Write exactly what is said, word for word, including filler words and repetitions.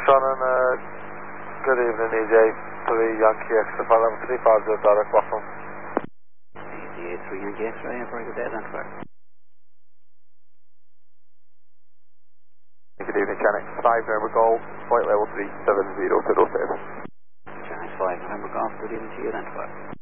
Shannon, uh, good evening, E J three Yankee Extra five three five zero direct Boston. E J three Yankee Extra, yeah, very good day, identifier. Good evening, Channel five November Golf, flight level three seven zero zero seven. Channel five November Golf, good evening to you, identifier.